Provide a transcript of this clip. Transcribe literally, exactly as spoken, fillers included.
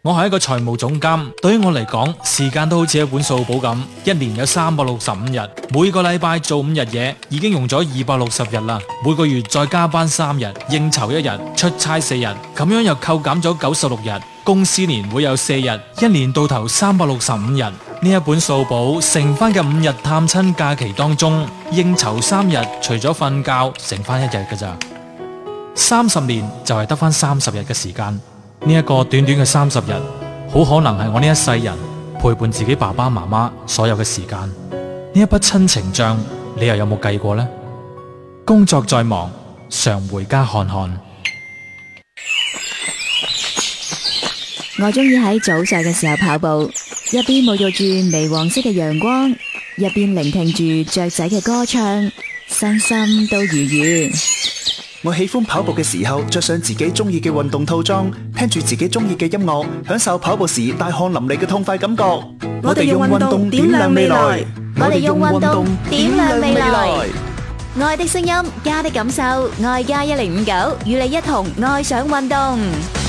我係一個財務總監，對於我嚟講，時間都好似一本數簿咁，一年有三百六十五日，每個禮拜做五日嘢，已經用咗二百六十日啦。每個月再加班三日，應酬一日，出差四日，咁樣又扣減咗九十六日。公司年會有四日，一年到頭三百六十五日。呢一本數簿剩翻嘅五日探親假期當中，應酬三日，除咗瞓覺，剩翻一日㗎咋。三十年就係得翻三十日嘅時間。呢一個短短嘅三十日，好可能係我呢一世人陪伴自己爸爸媽媽所有嘅時間。呢一筆親情賬，你又有冇計過呢？工作再忙，常回家看看。 我中意喺早上嘅時候跑步，一邊沐浴住微黃色嘅陽光，一邊聆聽住雀仔嘅歌唱，身心都愉悦。 我喜歡跑步嘅時候，着上自己中意嘅運動套裝，聽住自己中意嘅音樂，享受跑步時大汗淋漓嘅痛快感覺。 我哋用運動點亮未來， 我哋用運動點亮未來。愛的聲音，家的感受，愛加一零五九，與你一同愛上運動。